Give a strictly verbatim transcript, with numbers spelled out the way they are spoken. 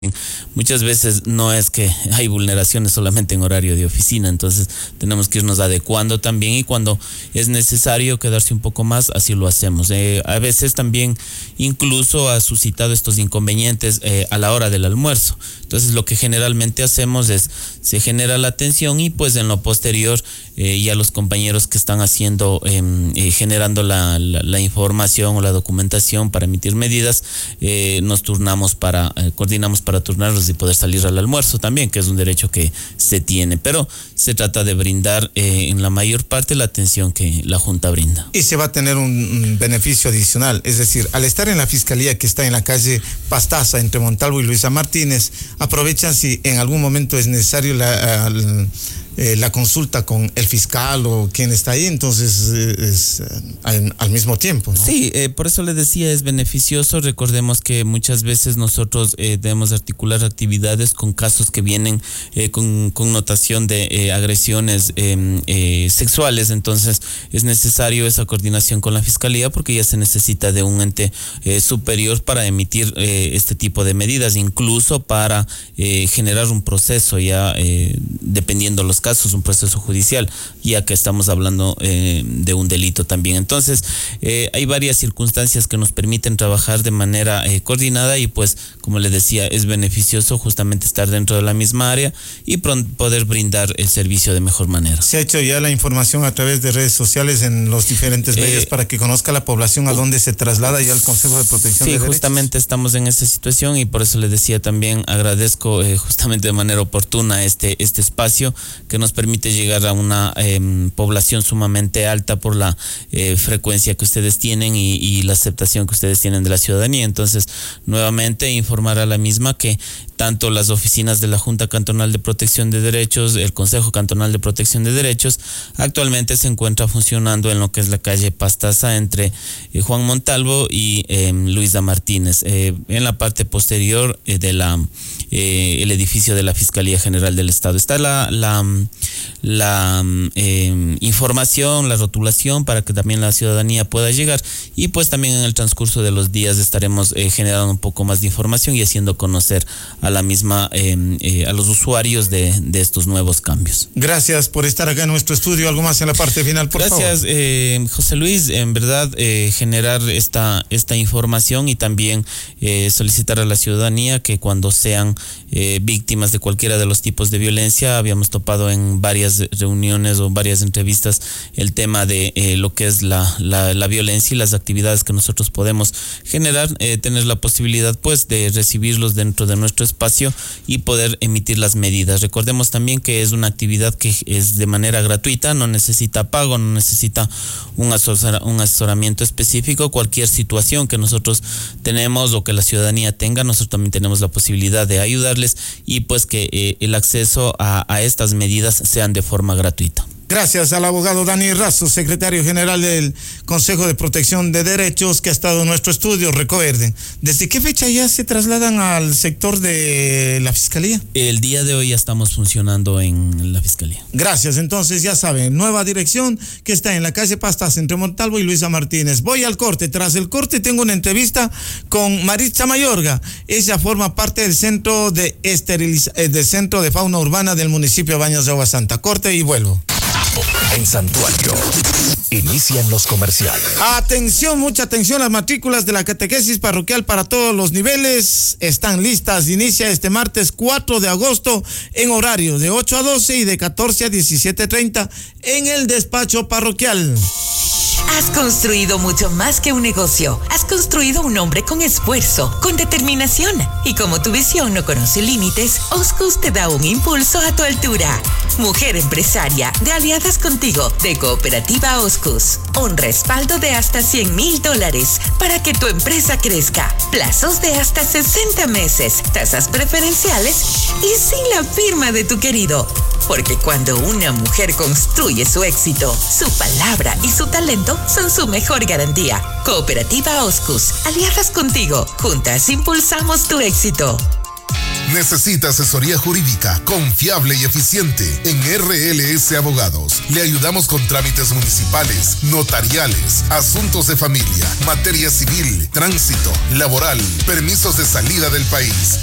Muchas veces no es que hay vulneraciones solamente en horario de oficina, entonces tenemos que irnos adecuando también, y cuando es necesario quedarse un poco más, así lo hacemos. Eh, a veces también incluso ha suscitado estos inconvenientes eh, a la hora del almuerzo. Entonces lo que generalmente hacemos es, se genera la atención y pues en lo posterior eh, ya los compañeros que están haciendo, eh, eh, generando la, la, la información o la documentación para emitir medidas, eh, nos turnamos para, eh, coordinamos para turnarlos y poder salir al almuerzo también, que es un derecho que se tiene, pero se trata de brindar eh, en la mayor parte la atención que la Junta brinda. Y se va a tener un, un beneficio adicional, es decir, al estar en la Fiscalía que está en la calle Pastaza entre Montalvo y Luisa Martínez, aprovechan si en algún momento es necesario la, la, la consulta con el fiscal o quien está ahí, entonces es al, al mismo tiempo, ¿no? Sí, eh, por eso le decía, es beneficioso. Recordemos que muchas veces nosotros eh, debemos articular actividades con casos que vienen eh, con connotación de eh, agresiones eh, eh, sexuales, entonces es necesario esa coordinación con la Fiscalía porque ya se necesita de un ente eh, superior para emitir eh, este tipo de medidas, incluso para eh, generar un proceso ya eh, dependiendo los casos, un proceso judicial, ya que estamos hablando eh, de un delito también. Entonces, eh, hay varias circunstancias que nos permiten trabajar de manera eh, coordinada y pues, como le decía, es beneficioso justamente estar dentro de la misma área y poder brindar el servicio de mejor manera. ¿Se ha hecho ya la información a través de redes sociales en los diferentes medios eh, para que conozca la población a dónde se traslada ya el Consejo de Protección sí, de Derechos? Sí, justamente estamos en esa situación y por eso le decía también, agradezco eh, justamente de manera oportuna este, este espacio que nos permite llegar a una eh, población sumamente alta por la eh, frecuencia que ustedes tienen y, y la aceptación que ustedes tienen de la ciudadanía. Entonces, nuevamente informar a la misma que tanto las oficinas de la Junta Cantonal de Protección de Derechos, el Consejo Cantonal de Protección de Derechos, actualmente se encuentra funcionando en lo que es la calle Pastaza entre eh, Juan Montalvo y eh, Luisa Martínez, eh, en la parte posterior eh, de la eh, el edificio de la Fiscalía General del Estado. Está la, la, la eh, información, la rotulación para que también la ciudadanía pueda llegar, y pues también en el transcurso de los días estaremos eh, generando un poco más de información y haciendo conocer a la misma eh, eh, a los usuarios de, de estos nuevos cambios. Gracias por estar acá en nuestro estudio. ¿Algo más en la parte final, por Gracias, favor? Gracias, eh, José Luis. En verdad, eh, generar esta, esta información y también eh, solicitar a la ciudadanía que cuando sean eh, víctimas de cualquiera de los tipos de violencia, habíamos topado en varias reuniones o varias entrevistas el tema de eh, lo que es la, la, la violencia y las actividades que nosotros podemos generar, eh, tener la posibilidad pues de recibirlos dentro de nuestro espacio y poder emitir las medidas. Recordemos también que es una actividad que es de manera gratuita, no necesita pago, no necesita un, asesor, un asesoramiento específico. Cualquier situación que nosotros tenemos o que la ciudadanía tenga, nosotros también tenemos la posibilidad de ayudarles y pues que eh, el acceso a, a estas medidas sean de forma gratuita. Gracias al abogado Dani Razo, secretario general del Consejo de Protección de Derechos, que ha estado en nuestro estudio. Recuerden, ¿desde qué fecha ya se trasladan al sector de la Fiscalía? El día de hoy ya estamos funcionando en la Fiscalía. Gracias, entonces ya saben, nueva dirección que está en la calle Pastas entre Montalvo y Luisa Martínez. Voy al corte. Tras el corte tengo una entrevista con Maritza Mayorga. Ella forma parte del centro de esteriliz- del centro de fauna urbana del municipio de Baños de Agua Santa. Corte y vuelvo. En Santuario, inician los comerciales. Atención, mucha atención, las matrículas de la catequesis parroquial para todos los niveles están listas. Inicia este martes cuatro de agosto en horario de ocho a doce y de catorce a diecisiete treinta en el despacho parroquial. Has construido mucho más que un negocio. Has construido un hombre con esfuerzo, con determinación. Y como tu visión no conoce límites, Oscus te da un impulso a tu altura. Mujer empresaria, de Aliadas Contigo, de Cooperativa Oscus. Un respaldo de hasta cien mil dólares para que tu empresa crezca. Plazos de hasta sesenta meses, tasas preferenciales y sin la firma de tu querido. Porque cuando una mujer construye su éxito, su palabra y su talento son su mejor garantía. Cooperativa Oscus, Aliadas Contigo. Juntas impulsamos tu éxito. Necesita asesoría jurídica confiable y eficiente. En R L S Abogados le ayudamos con trámites municipales, notariales, asuntos de familia, materia civil, tránsito, laboral, permisos de salida del país.